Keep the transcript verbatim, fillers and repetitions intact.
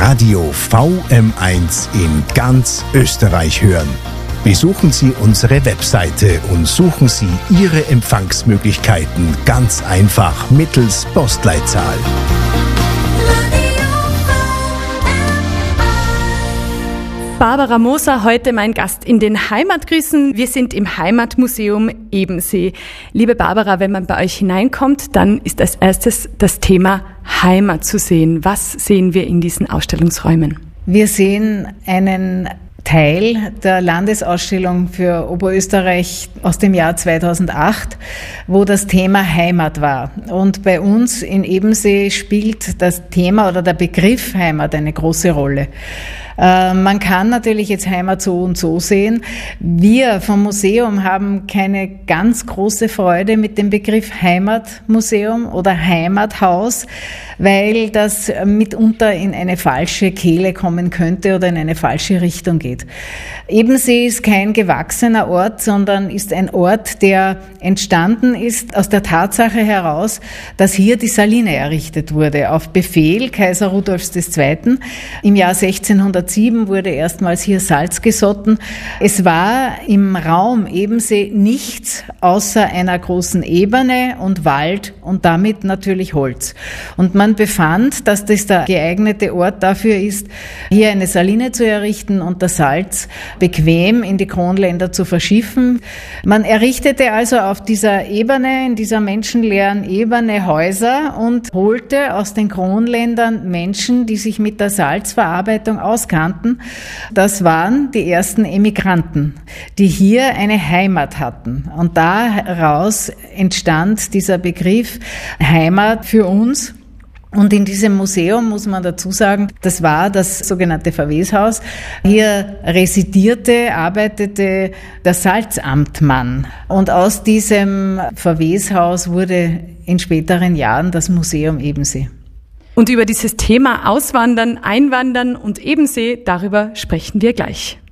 Radio V M eins in ganz Österreich hören. Besuchen Sie unsere Webseite und suchen Sie Ihre Empfangsmöglichkeiten ganz einfach mittels Postleitzahl. Barbara Moser, heute mein Gast in den Heimatgrüßen. Wir sind im Heimatmuseum Ebensee. Liebe Barbara, wenn man bei euch hineinkommt, dann ist als erstes das Thema Heimat zu sehen. Was sehen wir in diesen Ausstellungsräumen? Wir sehen einen Teil der Landesausstellung für Oberösterreich aus dem Jahr zweitausendacht, wo das Thema Heimat war. Und bei uns in Ebensee spielt das Thema oder der Begriff Heimat eine große Rolle. Äh, man kann natürlich jetzt Heimat so und so sehen. Wir vom Museum haben keine ganz große Freude mit dem Begriff Heimatmuseum oder Heimathaus, weil das mitunter in eine falsche Kehle kommen könnte oder in eine falsche Richtung geht. Ebensee ist kein gewachsener Ort, sondern ist ein Ort, der entstanden ist aus der Tatsache heraus, dass hier die Saline errichtet wurde. Auf Befehl Kaiser Rudolfs der Zweite. Im Jahr sechzehnhundertsieben wurde erstmals hier Salz gesotten. Es war im Raum Ebensee nichts außer einer großen Ebene und Wald und damit natürlich Holz. Und man befand, dass das der geeignete Ort dafür ist, hier eine Saline zu errichten und das Salz bequem in die Kronländer zu verschiffen. Man errichtete also auf dieser Ebene, in dieser menschenleeren Ebene Häuser und holte aus den Kronländern Menschen, die sich mit der Salzverarbeitung auskannten. Das waren die ersten Emigranten, die hier eine Heimat hatten. Und daraus entstand dieser Begriff Heimat für uns. Und in diesem Museum muss man dazu sagen, das war das sogenannte Verweshaus. Hier residierte, arbeitete der Salzamtmann. Und aus diesem Verweshaus wurde in späteren Jahren das Museum Ebensee. Und über dieses Thema Auswandern, Einwandern und Ebensee, darüber sprechen wir gleich.